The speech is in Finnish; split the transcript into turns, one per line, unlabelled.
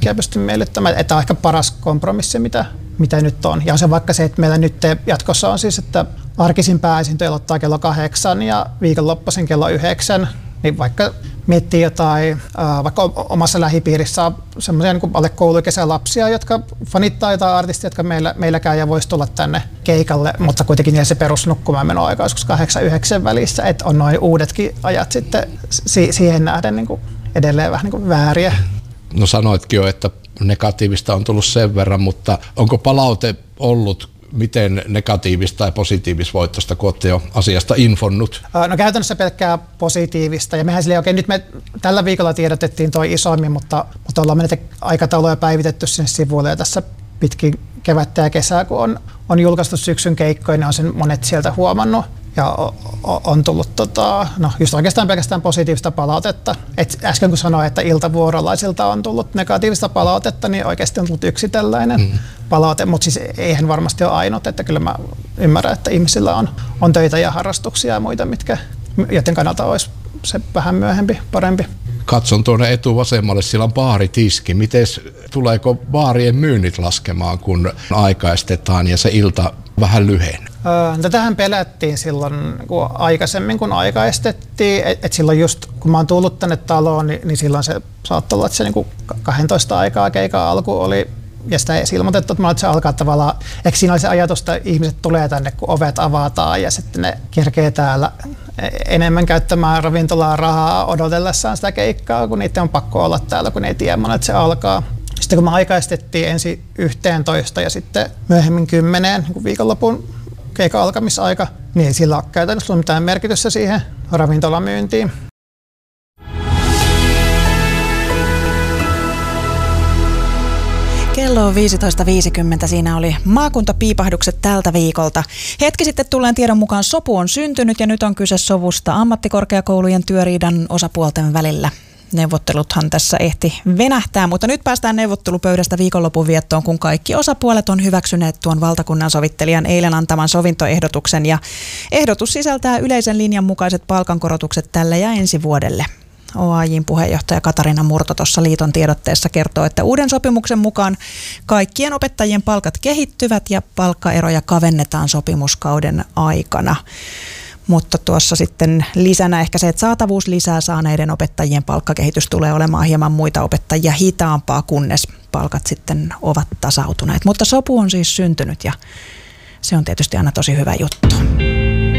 kaikkia pysty miellyttämään. Että on ehkä paras kompromissi, mitä nyt on. Ja se vaikka se, että meillä nyt jatkossa on siis, että arkisin pääesintöjä aloittaa kello 8 ja viikonloppuisin kello 9. Niin vaikka miettii jotain, vaikka omassa lähipiirissä on semmoisia niin alle kouluikesälapsia, jotka fanittaa jotain artistia, jotka meillä käy ja voisi tulla tänne keikalle, mutta kuitenkin se perusnukkumaan menoaika joskus 8-9 välissä, että on noin uudetkin ajat sitten siihen nähden niin kuin edelleen vähän niin kuin vääriä.
No sanoitkin jo, että negatiivista on tullut sen verran, mutta onko palaute ollut miten negatiivista tai positiivisvoittoista, kun olette jo asiasta infonnut?
No käytännössä pelkkää positiivistä. Ja mehän silleen, nyt me tällä viikolla tiedotettiin toi isommin, mutta ollaan me näitä aikatauluja päivitetty sinne sivuille. Ja tässä pitkin kevättä ja kesää, kun on julkaistu syksyn keikkoja, niin on sen monet sieltä huomannut. Ja on tullut just oikeastaan pelkästään positiivista palautetta. Et äsken kun sanoin, että iltavuorolaisilta on tullut negatiivista palautetta, niin oikeasti on tullut yksi tällainen palaute. Mutta siis eihän varmasti ole ainut, että kyllä mä ymmärrän, että ihmisillä on töitä ja harrastuksia ja muita, joten kannalta olisi se vähän myöhempi, parempi.
Katson tuonne etuvasemmalle, siellä on baaritiski. Tuleeko baarien myynnit laskemaan, kun aikaistetaan ja se ilta vähän lyhenee?
Tätähän pelättiin silloin aikaisemmin, kun aikaistettiin. Et silloin just, kun mä oon tullut tänne taloon, niin silloin se saattoi olla, että se 12 aikaa keikan alku oli. Ja sitä ei ilmoitettu, että se alkaa tavallaan, eikö siinä oli se ajatus, että ihmiset tulee tänne, kun ovet avataan ja sitten ne kerkee täällä enemmän käyttämään ravintolaa rahaa odotellessaan sitä keikkaa, kun niiden on pakko olla täällä, kun ne ei tiedä, että se alkaa. Sitten kun me aikaistettiin ensin 11 ja sitten myöhemmin 10 niin viikonlopun keikan alkamisaika, niin ei sillä ole käytännössä mitään merkitystä siihen ravintolamyyntiin.
Kello on 15.50. Siinä oli maakuntapiipahdukset tältä viikolta. Hetki sitten tulleen tiedon mukaan sopu on syntynyt ja nyt on kyse sovusta ammattikorkeakoulujen työriidan osapuolten välillä. Neuvotteluthan tässä ehti venähtää, mutta nyt päästään neuvottelupöydästä viikonlopun viettoon, kun kaikki osapuolet on hyväksyneet tuon valtakunnan sovittelijan eilen antaman sovintoehdotuksen. Ja ehdotus sisältää yleisen linjan mukaiset palkankorotukset tälle ja ensi vuodelle. OAJ:n puheenjohtaja Katarina Murto tuossa liiton tiedotteessa kertoo, että uuden sopimuksen mukaan kaikkien opettajien palkat kehittyvät ja palkkaeroja kavennetaan sopimuskauden aikana. Mutta tuossa sitten lisänä ehkä se, että saatavuus lisää saaneiden opettajien palkkakehitys tulee olemaan hieman muita opettajia hitaampaa, kunnes palkat sitten ovat tasautuneet. Mutta sopu on siis syntynyt ja se on tietysti aina tosi hyvä juttu.